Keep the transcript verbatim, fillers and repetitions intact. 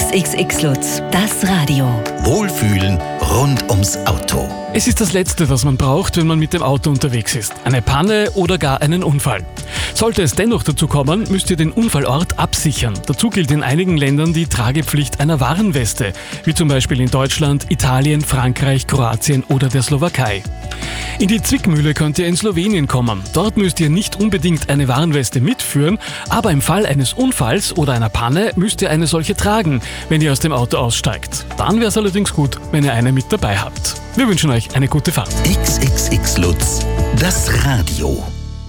X X X Lutz, das Radio. Wohlfühlen rund ums Auto. Es ist das Letzte, was man braucht, wenn man mit dem Auto unterwegs ist. Eine Panne oder gar einen Unfall. Sollte es dennoch dazu kommen, müsst ihr den Unfallort absichern. Dazu gilt in einigen Ländern die Tragepflicht einer Warnweste, wie zum Beispiel in Deutschland, Italien, Frankreich, Kroatien oder der Slowakei. In die Zwickmühle könnt ihr in Slowenien kommen. Dort müsst ihr nicht unbedingt eine Warnweste mitführen, aber im Fall eines Unfalls oder einer Panne müsst ihr eine solche tragen, wenn ihr aus dem Auto aussteigt. Dann wäre es allerdings gut, wenn ihr eine mit dabei habt. Wir wünschen euch eine gute Fahrt. X X X Lutz, das Radio.